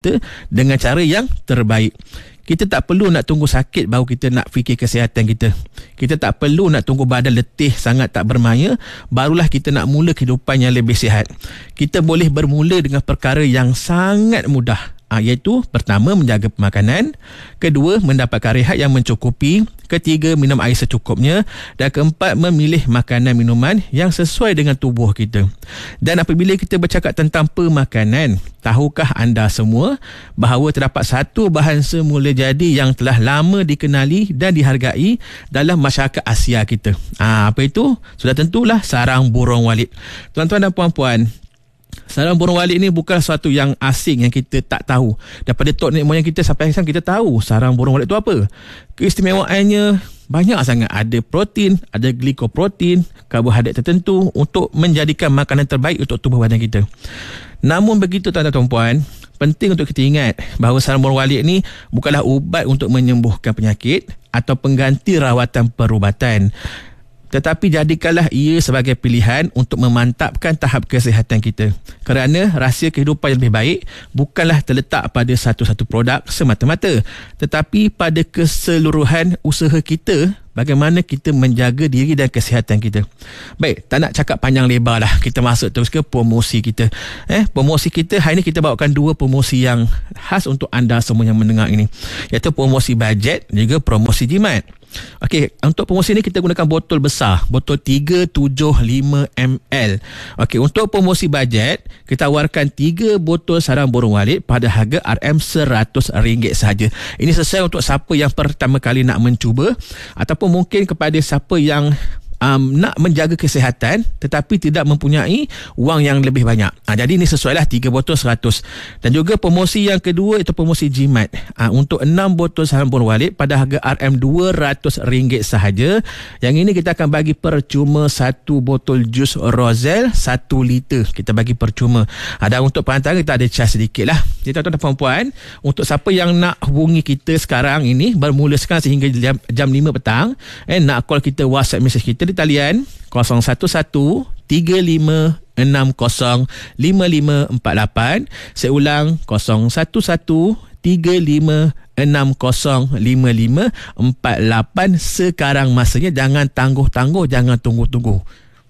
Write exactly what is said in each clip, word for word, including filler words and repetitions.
dengan cara yang terbaik. Kita tak perlu nak tunggu sakit baru kita nak fikir kesihatan kita. Kita tak perlu nak tunggu badan letih sangat tak bermaya barulah kita nak mula kehidupan yang lebih sihat. Kita boleh bermula dengan perkara yang sangat mudah, iaitu pertama, menjaga pemakanan, kedua, mendapatkan rehat yang mencukupi, ketiga, minum air secukupnya, dan keempat, memilih makanan minuman yang sesuai dengan tubuh kita. Dan apabila kita bercakap tentang pemakanan, tahukah anda semua bahawa terdapat satu bahan semula jadi yang telah lama dikenali dan dihargai dalam masyarakat Asia kita. Ha, apa itu? Sudah tentulah sarang burung walit. Tuan-tuan dan puan-puan, sarang burung walit ni bukan sesuatu yang asing yang kita tak tahu. Daripada tok nenek moyang kita sampai sekarang kita tahu sarang burung walit tu apa. Keistimewaannya banyak sangat. Ada protein, ada glikoprotein, karbohidrat tertentu untuk menjadikan makanan terbaik untuk tubuh badan kita. Namun begitu tuan-tuan dan puan, penting untuk kita ingat bahawa sarang burung walit ni bukanlah ubat untuk menyembuhkan penyakit atau pengganti rawatan perubatan. Tetapi jadikanlah ia sebagai pilihan untuk memantapkan tahap kesihatan kita. Kerana rahsia kehidupan yang lebih baik bukanlah terletak pada satu-satu produk semata-mata, tetapi pada keseluruhan usaha kita, bagaimana kita menjaga diri dan kesihatan kita. Baik, tak nak cakap panjang lebar lah, kita masuk terus ke promosi kita. Eh, promosi kita hari ni kita bawakan dua promosi yang khas untuk anda semua yang mendengar ini, iaitu promosi bajet dan juga promosi jimat. Okey, untuk promosi ni kita gunakan botol besar, botol tiga tujuh lima mililiter. Okey, untuk promosi bajet, kita tawarkan tiga botol sarang burung walit pada harga R M seratus ringgit sahaja. Ini sesuai untuk siapa yang pertama kali nak mencuba ataupun mungkin kepada siapa yang Um, nak menjaga kesihatan tetapi tidak mempunyai wang yang lebih banyak. Ha, jadi ini sesuailah tiga botol seratus. Dan juga promosi yang kedua itu promosi jimat. Ha, untuk enam botol sarang burung walit pada harga R M dua ratus ringgit sahaja. Yang ini kita akan bagi percuma satu botol jus Roselle satu liter. Kita bagi percuma. Ha, dan untuk perantara kita ada cas sedikit lah. Jadi tuan-tuan dan puan-puan, untuk siapa yang nak hubungi kita sekarang ini, bermula sekarang sehingga jam, jam lima petang, eh, nak call kita, WhatsApp message kita di talian kosong satu satu tiga lima enam kosong lima lima empat lapan. Saya ulang, kosong satu satu tiga lima enam kosong lima lima empat lapan. Sekarang masanya, jangan tangguh-tangguh, jangan tunggu-tunggu.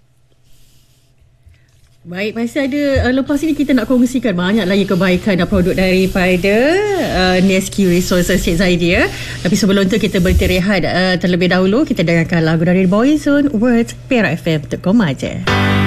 Baik, masih ada uh, lepas ini kita nak kongsikan banyak lagi kebaikan dan produk daripada uh, N S Q Resources Cik Zaidi ya. Tapi sebelum tu kita beristirahat uh, terlebih dahulu. Kita dengarkan lagu dari Boyzone, Words, Perak F M dot com aja.